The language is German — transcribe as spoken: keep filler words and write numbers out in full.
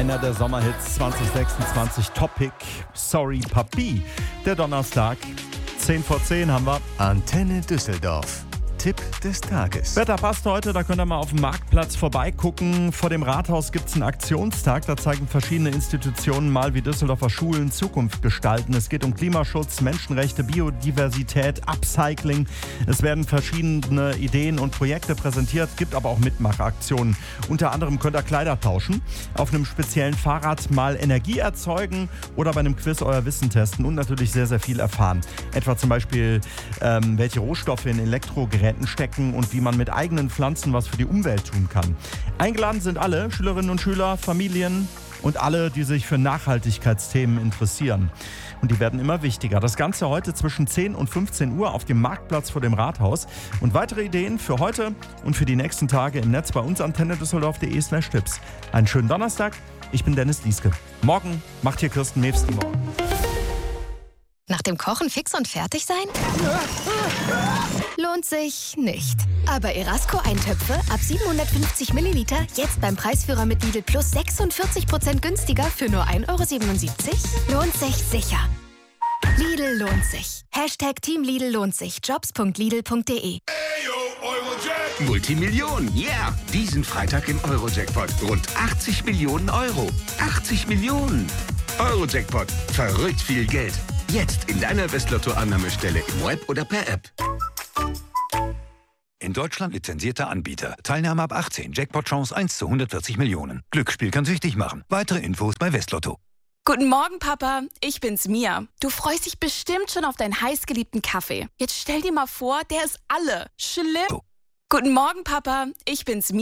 Einer der Sommerhits zwanzig sechsundzwanzig, Topic, Sorry Papi. Der Donnerstag, zehn vor zehn haben wir. Antenne Düsseldorf. Tipp des Tages. Wetter passt heute, da könnt ihr mal auf dem Marktplatz vorbeigucken. Vor dem Rathaus gibt es einen Aktionstag, da zeigen verschiedene Institutionen mal, wie Düsseldorfer Schulen Zukunft gestalten. Es geht um Klimaschutz, Menschenrechte, Biodiversität, Upcycling. Es werden verschiedene Ideen und Projekte präsentiert, gibt aber auch Mitmachaktionen. Unter anderem könnt ihr Kleider tauschen, auf einem speziellen Fahrrad mal Energie erzeugen oder bei einem Quiz euer Wissen testen und natürlich sehr, sehr viel erfahren. Etwa zum Beispiel, ähm, welche Rohstoffe in Elektrogeräten stecken und wie man mit eigenen Pflanzen was für die Umwelt tun kann. Eingeladen sind alle Schülerinnen und Schüler, Familien und alle, die sich für Nachhaltigkeitsthemen interessieren. Und die werden immer wichtiger. Das Ganze heute zwischen zehn und fünfzehn Uhr auf dem Marktplatz vor dem Rathaus. Und weitere Ideen für heute und für die nächsten Tage im Netz bei uns antenne düsseldorf punkt de slash tipps. Einen schönen Donnerstag. Ich bin Dennis Lieske. Morgen macht hier Kirsten Mewes die Morgen. Nach dem Kochen fix und fertig sein? Lohnt sich nicht. Aber Erasco-Eintöpfe ab siebenhundertfünfzig Milliliter jetzt beim Preisführer mit Lidl Plus sechsundvierzig Prozent günstiger für nur ein Euro siebenundsiebzig? Lohnt sich sicher. Lidl lohnt sich. Hashtag Team Lidl lohnt sich. jobs punkt lidl punkt de. Multimillionen, yeah! Diesen Freitag im Euro-Jackpot. Rund achtzig Millionen Euro. achtzig Millionen! Euro-Jackpot. Verrückt viel Geld. Jetzt in deiner Westlotto-Annahmestelle im Web oder per App. In Deutschland lizenzierter Anbieter. Teilnahme ab achtzehn. Jackpot-Chance eins zu hundertvierzig Millionen. Glücksspiel kann süchtig machen. Weitere Infos bei Westlotto. Guten Morgen, Papa. Ich bin's, Mia. Du freust dich bestimmt schon auf deinen heißgeliebten Kaffee. Jetzt stell dir mal vor, der ist alle. Schlimm. So. Guten Morgen, Papa. Ich bin's, Mia.